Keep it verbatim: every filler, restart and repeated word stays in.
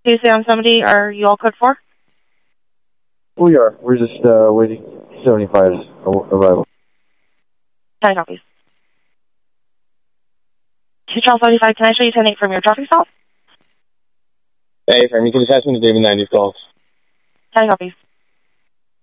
Tuesday on seventy, are you all code four? We are. We're just uh, waiting. seventy-five's arrival. ten copies. two Charles seventy-five, can I show you ten eight from your traffic stop? Hey, from you can attach me to David ninety's calls. ten copies.